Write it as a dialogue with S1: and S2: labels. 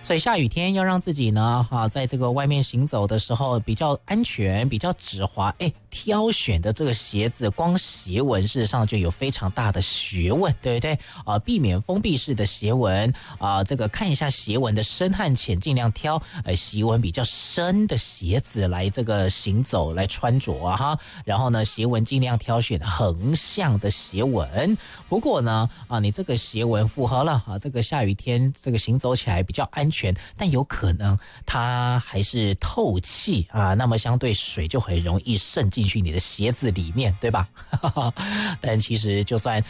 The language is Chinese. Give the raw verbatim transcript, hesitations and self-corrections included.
S1: 所以下雨天要让自己呢，哈、啊，在这个外面行走的时候比较安全、比较直滑。哎，挑选的这个鞋子，光鞋纹事实上就有非常大的学问，对不对？啊，避免封闭式的鞋纹啊，这个看一下鞋纹的深和浅，尽量挑呃鞋纹比较深的鞋子来这个行走来穿着啊哈。然后呢，鞋纹尽量挑选横向的鞋纹。不过呢，啊，你这个鞋纹符合了啊，这个下雨天这个行走起来比较安全，但有可能它还是透气啊，那么相对水就很容易渗进去你的鞋子里面，对吧？但其实就算